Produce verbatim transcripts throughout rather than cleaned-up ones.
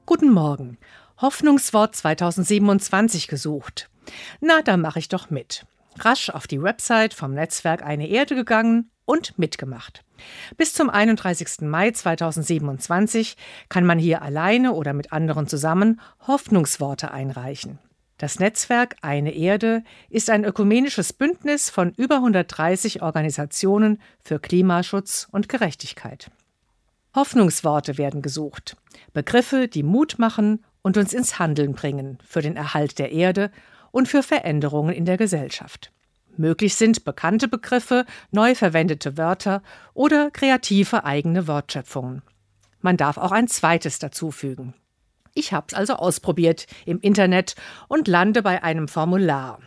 Guten Morgen. Hoffnungswort zweitausendsiebenundzwanzig gesucht. Na, da mache ich doch mit. Rasch auf die Website vom Netzwerk Eine Erde gegangen und mitgemacht. Bis zum einunddreißigsten Mai zweitausendsiebenundzwanzig kann man hier alleine oder mit anderen zusammen Hoffnungsworte einreichen. Das Netzwerk Eine Erde ist ein ökumenisches Bündnis von über hundertdreißig Organisationen für Klimaschutz und Gerechtigkeit. Hoffnungsworte werden gesucht. Begriffe, die Mut machen und uns ins Handeln bringen für den Erhalt der Erde und für Veränderungen in der Gesellschaft. Möglich sind bekannte Begriffe, neu verwendete Wörter oder kreative eigene Wortschöpfungen. Man darf auch ein zweites dazufügen. Ich habe es also ausprobiert im Internet und lande bei einem Formular.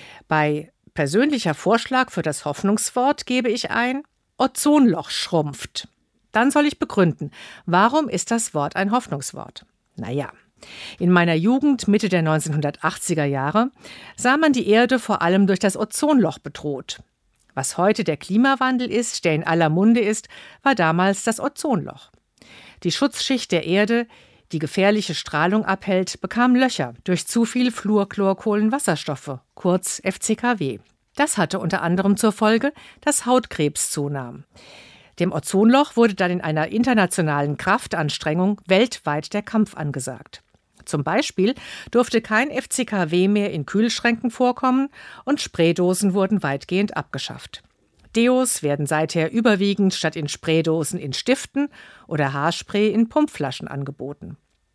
Bei persönlicher Vorschlag für das Hoffnungswort gebe ich ein: Ozonloch schrumpft. Dann soll ich begründen, warum ist das Wort ein Hoffnungswort? Naja, in meiner Jugend, Mitte der neunzehnhundertachtziger Jahre, sah man die Erde vor allem durch das Ozonloch bedroht. Was heute der Klimawandel ist, der in aller Munde ist, war damals das Ozonloch. Die Schutzschicht der Erde, die gefährliche Strahlung abhält, bekam Löcher durch zu viel Fluorchlorkohlenwasserstoffe, kurz F C K W. Das hatte unter anderem zur Folge, dass Hautkrebs zunahm. Dem Ozonloch wurde dann in einer internationalen Kraftanstrengung weltweit der Kampf angesagt. Zum Beispiel durfte kein F C K W mehr in Kühlschränken vorkommen und Spraydosen wurden weitgehend abgeschafft. Deos werden seither überwiegend statt in Spraydosen in Stiften oder Haarspray in Pumpflaschen angeboten.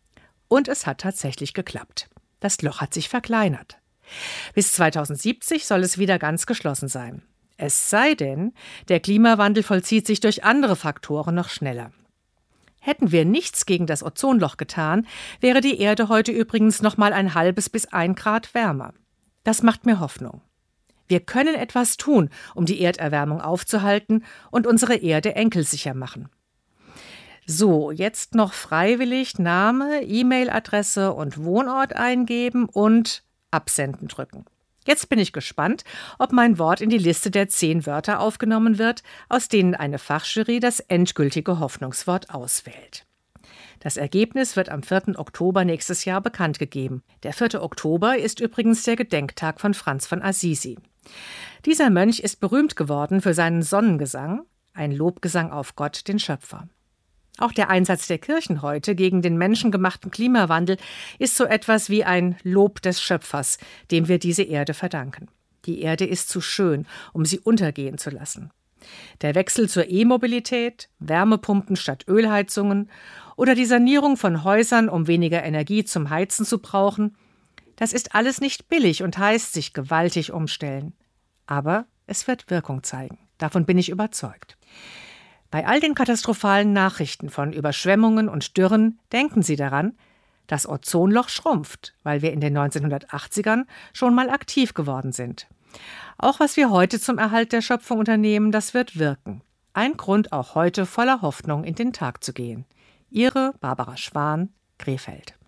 Und es hat tatsächlich geklappt. Das Loch hat sich verkleinert. Bis zweitausendsiebzig soll es wieder ganz geschlossen sein. Es sei denn, der Klimawandel vollzieht sich durch andere Faktoren noch schneller. Hätten wir nichts gegen das Ozonloch getan, wäre die Erde heute übrigens noch mal ein halbes bis ein Grad wärmer. Das macht mir Hoffnung. Wir können etwas tun, um die Erderwärmung aufzuhalten und unsere Erde enkelsicher machen. So, jetzt noch freiwillig Name, E-Mail-Adresse und Wohnort eingeben und Absenden drücken. Jetzt bin ich gespannt, ob mein Wort in die Liste der zehn Wörter aufgenommen wird, aus denen eine Fachjury das endgültige Hoffnungswort auswählt. Das Ergebnis wird am vierten Oktober nächstes Jahr bekannt gegeben. Der vierte Oktober ist übrigens der Gedenktag von Franz von Assisi. Dieser Mönch ist berühmt geworden für seinen Sonnengesang, ein Lobgesang auf Gott, den Schöpfer. Auch der Einsatz der Kirchen heute gegen den menschengemachten Klimawandel ist so etwas wie ein Lob des Schöpfers, dem wir diese Erde verdanken. Die Erde ist zu schön, um sie untergehen zu lassen. Der Wechsel zur E-Mobilität, Wärmepumpen statt Ölheizungen oder die Sanierung von Häusern, um weniger Energie zum Heizen zu brauchen, das ist alles nicht billig und heißt sich gewaltig umstellen. Aber es wird Wirkung zeigen. Davon bin ich überzeugt. Bei all den katastrophalen Nachrichten von Überschwemmungen und Dürren denken Sie daran, das Ozonloch schrumpft, weil wir in den neunzehnhundertachtzigern schon mal aktiv geworden sind. Auch was wir heute zum Erhalt der Schöpfung unternehmen, das wird wirken. Ein Grund, auch heute voller Hoffnung in den Tag zu gehen. Ihre Barbara Schwan, Krefeld.